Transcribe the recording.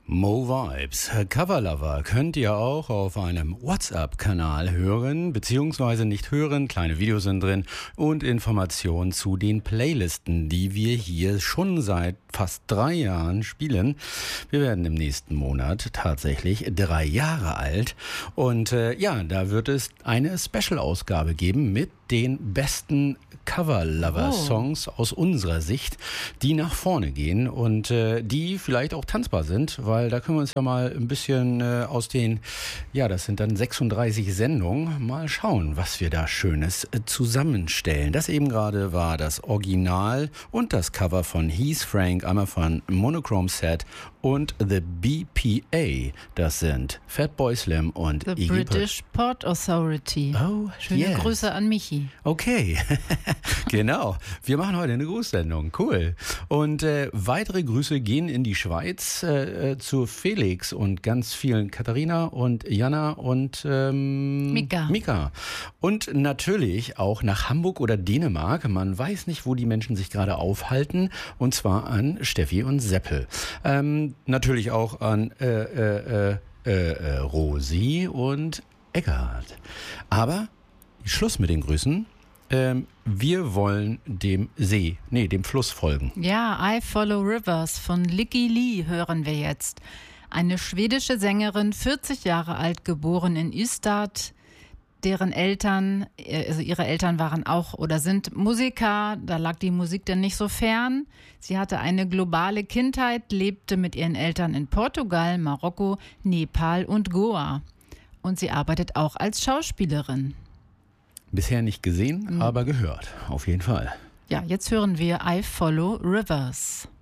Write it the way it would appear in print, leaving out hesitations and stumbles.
Mo Vibes, Cover Lover könnt ihr auch auf einem WhatsApp-Kanal hören, beziehungsweise nicht hören, kleine Videos sind drin und Informationen zu den Playlisten, die wir hier schon seit fast 3 Jahren spielen. Wir werden im nächsten Monat tatsächlich 3 Jahre alt und da wird es eine Special-Ausgabe geben mit den besten Cover-Lover-Songs aus unserer Sicht, die nach vorne gehen und die vielleicht auch tanzbar sind, weil da können wir uns ja mal ein bisschen aus den, das sind dann 36 Sendungen, mal schauen, was wir da Schönes zusammenstellen. Das eben gerade war das Original und das Cover von Heath Frank, einmal von Monochrome Set und The BPA. Das sind Fatboy Slim und The British Port Authority. Oh, schöne Grüße an Michi. Okay, genau. Wir machen heute eine Grußsendung. Cool. Und weitere Grüße gehen in die Schweiz zu Felix und ganz vielen Katharina und Jana und Mika. Und natürlich auch nach Hamburg oder Dänemark. Man weiß nicht, wo die Menschen sich gerade aufhalten. Und zwar an Steffi und Seppel. Natürlich auch an Rosi und Eckart. Aber Schluss mit den Grüßen. Wir wollen dem Fluss folgen. Ja, I Follow Rivers von Lykke Li hören wir jetzt. Eine schwedische Sängerin, 40 Jahre alt, geboren in Ystad. Ihre Eltern waren auch oder sind Musiker, da lag die Musik dann nicht so fern. Sie hatte eine globale Kindheit, lebte mit ihren Eltern in Portugal, Marokko, Nepal und Goa. Und sie arbeitet auch als Schauspielerin. Bisher nicht gesehen, aber gehört, auf jeden Fall. Ja, jetzt hören wir I Follow Rivers.